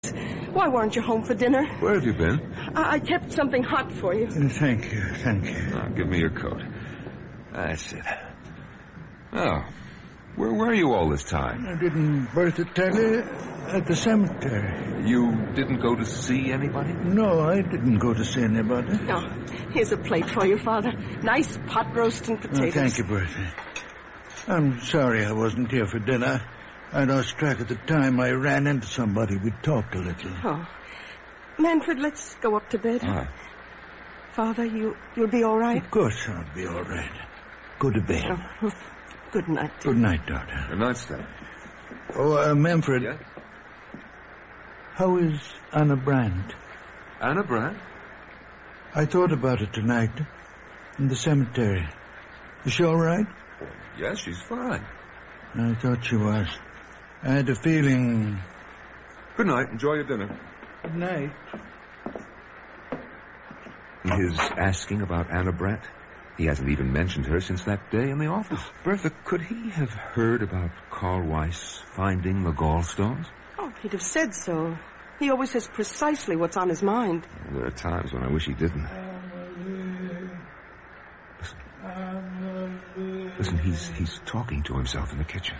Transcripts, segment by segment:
Why weren't you home for dinner? Where have you been? I kept something hot for you. Thank you. Now, give me your coat. That's it. Oh, where were you all this time? Didn't Bertha tell you? At the cemetery. You didn't go to see anybody? No, I didn't go to see anybody. Oh, here's a plate for you, Father. Nice pot roast and potatoes. Thank you, Bertha. I'm sorry I wasn't here for dinner. I lost track at the time. I ran into somebody. We talked a little. Oh. Manfred, let's go up to bed. All right. Father, you'll be all right? Of course I'll be all right. Go to bed. Oh. Good night. Good night, Doctor. Good night, Stella. Oh, Manfred. Yeah? How is Anna Brandt? Anna Brandt? I thought about it tonight. In the cemetery. Is she all right? Yes, she's fine. I thought she was. I had a feeling... Good night. Enjoy your dinner. Good night. His asking about Anna Brandt? He hasn't even mentioned her since that day in the office. Bertha, could he have heard about Carl Weiss finding the gallstones? Oh, he'd have said so. He always says precisely what's on his mind. There are times when I wish he didn't. Listen, he's talking to himself in the kitchen.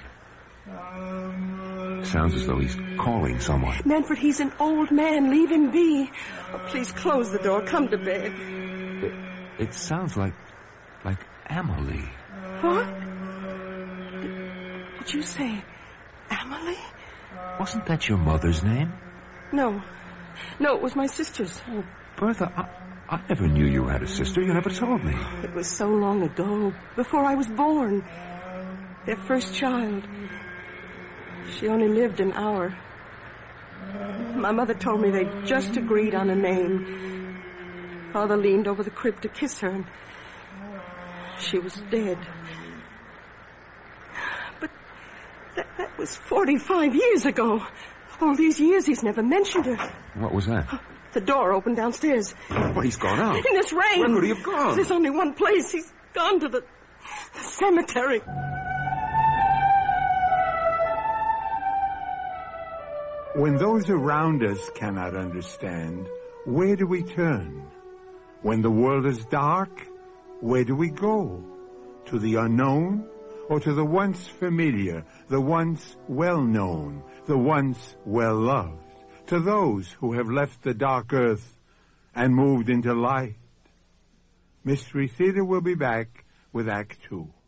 Sounds as though he's calling someone. Manfred, he's an old man. Leave him be. Oh, please close the door. Come to bed. It sounds like Amelie. What? Did you say Amelie? Wasn't that your mother's name? No. No, it was my sister's. Oh, Bertha, I never knew you had a sister. You never told me. It was so long ago, before I was born. Their first child. She only lived an hour. My mother told me they'd just agreed on a name. Father leaned over the crib to kiss her, and she was dead. But that was 45 years ago. All these years he's never mentioned her. What was that? The door opened downstairs. Well, he's gone out. In this rain. Where could he have gone? There's only one place. He's gone to the cemetery. When those around us cannot understand, where do we turn? When the world is dark, where do we go? To the unknown, or to the once familiar, the once well-known, the once well-loved? To those who have left the dark earth and moved into light. Mystery Theater will be back with Act 2.